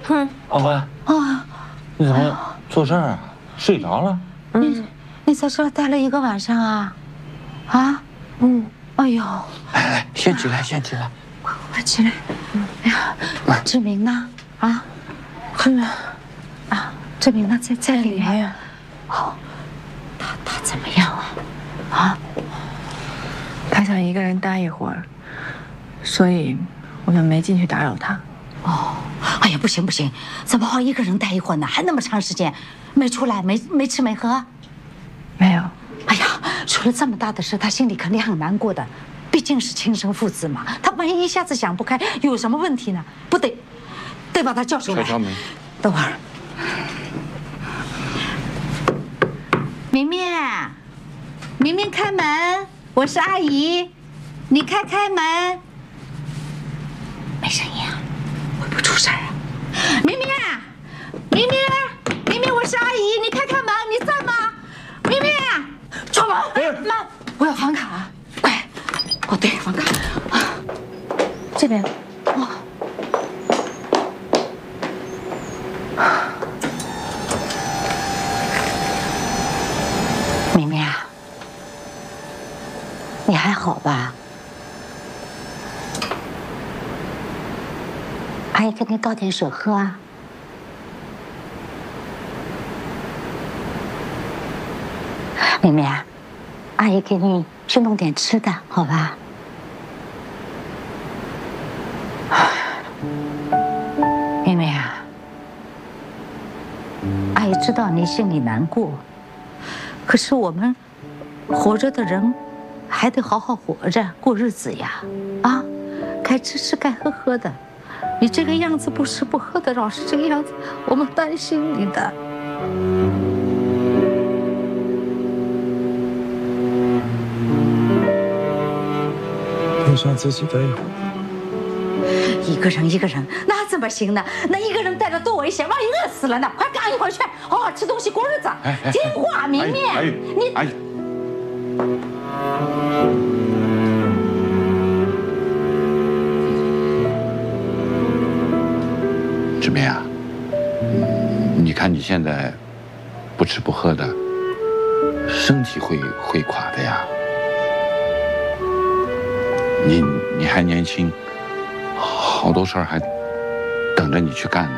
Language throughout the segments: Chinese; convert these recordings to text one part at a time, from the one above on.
阿欢啊，你怎么做事啊？睡着了？ 你在这待了1个晚上啊？啊？哎呦！ 来，先起来，先起来， 快起来！哎呀，志明呢？啊？志明呢？在里面。哦，他怎么样啊？啊？ 他想一个人待一会儿，所以我就没进去打扰他。 哦，哎呀，不行，怎么好一个人待一会儿呢？还那么长时间，没出来，没吃没喝？ 没有。 哎呀，出了这么大的事，他心里肯定很难过的。毕竟是亲生父子嘛，他万一一下子想不开，有什么问题呢？不得把他叫出来。 敲门。 等会儿，明明开门，我是阿姨，你开门。没声音啊，会不会出事啊？明明，我是阿姨，你开门，你在吗？明明，出门，妈，我要房卡，快！哦，对，房卡，这边，明明啊，你还好吧？阿姨给你倒点水喝啊。明明，阿姨给你去弄点吃的，好吧？明明啊，阿姨知道你心里难过，可是我们活着的人还得好好活着过日子呀！啊，该吃吃该喝喝的。你这个样子不吃不喝的，老是这个样子，我们担心你的。 我想自己待一会儿。 一个人，那怎么行呢？那一个人待着多危险，万一饿死了呢？快赶一会儿去，好好吃东西过日子。听话，明明，你。 志明啊，你看你现在不吃不喝的，身体会垮的呀。你还年轻，好多事儿还等着你去干呢。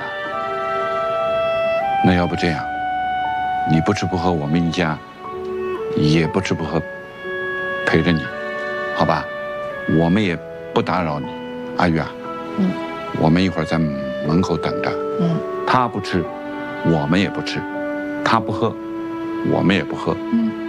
那要不这样，你不吃不喝，我们一家也不吃不喝，陪着你，好吧？我们也不打扰你，阿玉啊。我们一会儿在门口等着。他不吃，我们也不吃；他不喝，我们也不喝。